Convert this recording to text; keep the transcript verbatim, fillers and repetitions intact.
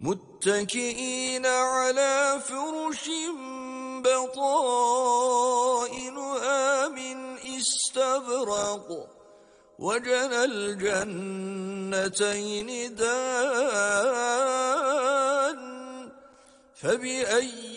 متكئين على فرش بطائنها من استبرق وجنى الجنتين دان فبأي